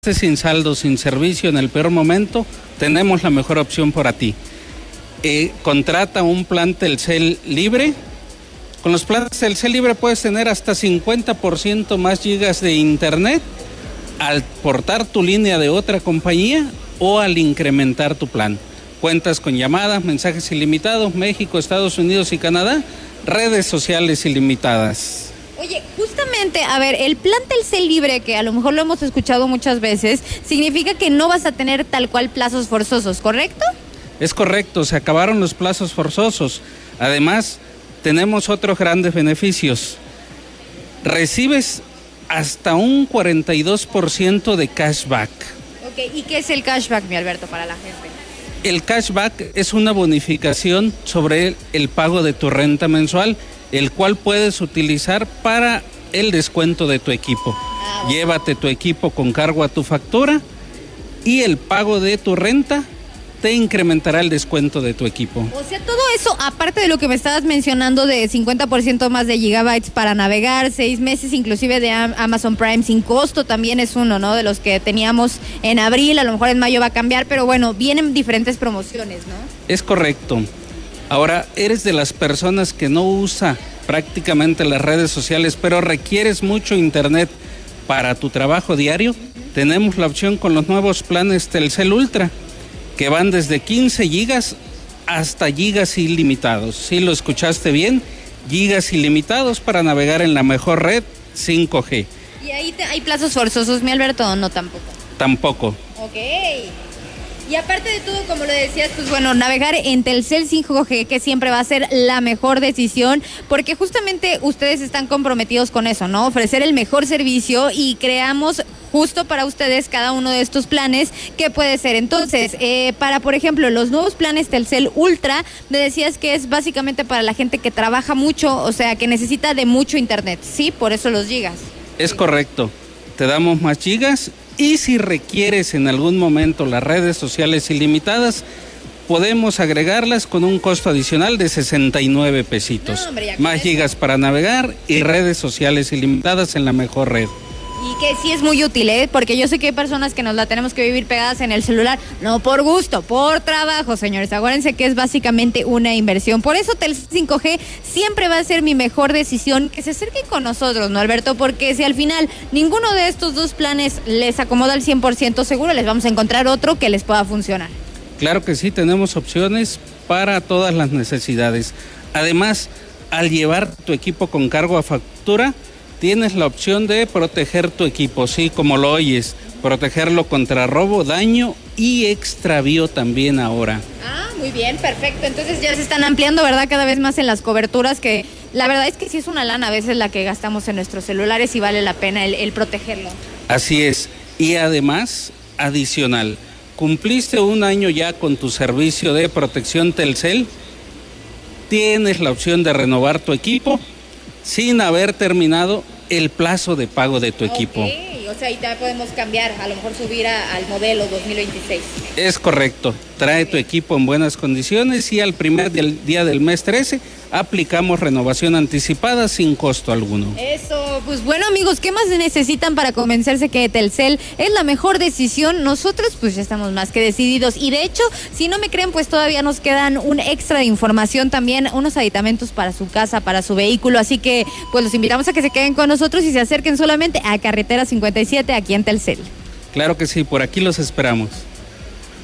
Sin saldo, sin servicio, en el peor momento, tenemos la mejor opción para ti. Contrata un plan Telcel libre. Con los planes Telcel libre puedes tener hasta 50% más gigas de internet al portar tu línea de otra compañía o al incrementar tu plan. Cuentas con llamadas, mensajes ilimitados, México, Estados Unidos y Canadá, redes sociales ilimitadas. Oye, justamente, a ver, el plan Telcel libre, que a lo mejor lo hemos escuchado muchas veces, significa que no vas a tener tal cual plazos forzosos, ¿correcto? Es correcto, se acabaron los plazos forzosos. Además, tenemos otros grandes beneficios. Recibes hasta un 42% de cashback. Ok, ¿y qué es el cashback, mi Alberto, para la gente? El cashback es una bonificación sobre el pago de tu renta mensual, el cual puedes utilizar para el descuento de tu equipo. Llévate tu equipo con cargo a tu factura y el pago de tu renta te incrementará el descuento de tu equipo. O sea, todo eso, aparte de lo que me estabas mencionando de 50% más de gigabytes para navegar, 6 meses inclusive de Amazon Prime sin costo, también es uno, ¿no? De los que teníamos en abril, a lo mejor en mayo va a cambiar, pero bueno, vienen diferentes promociones, ¿no? Es correcto. Ahora, eres de las personas que no usa prácticamente las redes sociales, pero requieres mucho internet para tu trabajo diario. Tenemos la opción con los nuevos planes Telcel Ultra, que van desde 15 gigas hasta gigas ilimitados. ¿Sí lo escuchaste bien? Gigas ilimitados para navegar en la mejor red 5G. ¿Y ahí hay plazos forzosos, mi Alberto, o no tampoco? Tampoco. Ok. Y aparte de todo, como lo decías, pues bueno, navegar en Telcel 5G, que siempre va a ser la mejor decisión, porque justamente ustedes están comprometidos con eso, ¿no? Ofrecer el mejor servicio y creamos justo para ustedes cada uno de estos planes que puede ser. Entonces, para, por ejemplo, los nuevos planes Telcel Ultra, me decías que es básicamente para la gente que trabaja mucho, o sea, que necesita de mucho internet, ¿sí? Por eso los gigas. Es correcto. Te damos más gigas. Y si requieres en algún momento las redes sociales ilimitadas, podemos agregarlas con un costo adicional de 69 pesitos. No, hombre, más gigas para navegar y redes sociales ilimitadas en la mejor red. Y que sí es muy útil, porque yo sé que hay personas que nos la tenemos que vivir pegadas en el celular, no por gusto, por trabajo, señores. Acuérdense que es básicamente una inversión. Por eso Telcel 5G siempre va a ser mi mejor decisión, que se acerquen con nosotros, ¿no, Alberto? Porque si al final ninguno de estos dos planes les acomoda al 100%, seguro les vamos a encontrar otro que les pueda funcionar. Claro que sí, tenemos opciones para todas las necesidades. Además, al llevar tu equipo con cargo a factura, tienes la opción de proteger tu equipo, sí, como lo oyes, protegerlo contra robo, daño y extravío también ahora. Ah, muy bien, perfecto. Entonces ya se están ampliando, ¿verdad? Cada vez más en las coberturas, que la verdad es que sí es una lana a veces la que gastamos en nuestros celulares y vale la pena el protegerlo. Así es. Y además, adicional, cumpliste un año ya con tu servicio de protección Telcel, tienes la opción de renovar tu equipo sin haber terminado el plazo de pago de tu equipo. O sea, ahí ya podemos cambiar, a lo mejor subir al modelo 2026. Es correcto, trae tu equipo en buenas condiciones y al primer día del mes 13 aplicamos renovación anticipada sin costo alguno. Eso, pues bueno, amigos, ¿qué más necesitan para convencerse que Telcel es la mejor decisión? Nosotros pues ya estamos más que decididos y de hecho, si no me creen, pues todavía nos quedan un extra de información también, unos aditamentos para su casa, para su vehículo, así que pues los invitamos a que se queden con nosotros y se acerquen solamente a Carretera 57 aquí en Telcel. Claro que sí, por aquí los esperamos.